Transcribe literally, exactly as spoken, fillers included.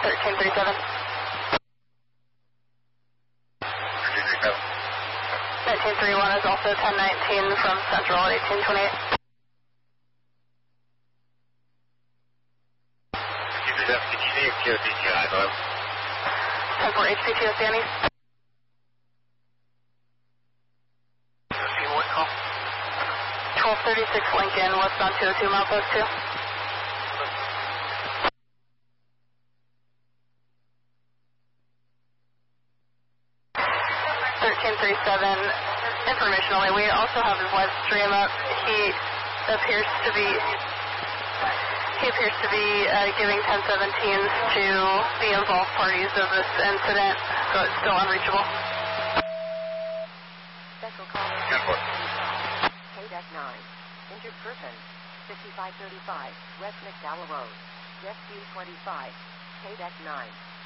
thirteen thirty-seven. thirteen thirty-seven. nineteen thirty-one is also ten nineteen from Central at eighteen twenty-eight. Can you see if Q O C T I, hello? ten four H P T O Sandy. What call? twelve thirty-six Lincoln, westbound two oh two, milepost two. thirteen thirty-seven, information only. We also have his live stream up. He appears to be, he appears to be uh, giving ten seventeens to the involved parties of this incident, so it's still unreachable. Special call. ten four. K nine. Injured person. fifty-five thirty-five. West McDowell Road. Rescue twenty-five. K nine.